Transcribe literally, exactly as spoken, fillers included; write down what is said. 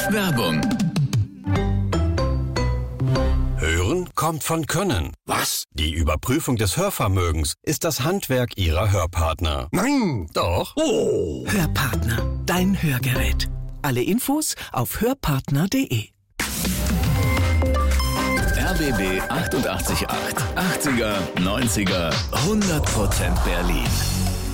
Werbung. Hören kommt von Können. Was? Die Überprüfung des Hörvermögens ist das Handwerk Ihrer Hörpartner. Nein! Doch. Oh! Hörpartner, dein Hörgerät. Alle Infos auf hörpartner punkt de. R B B achtundachtzig Komma acht. achtziger, neunziger, hundert Prozent Berlin.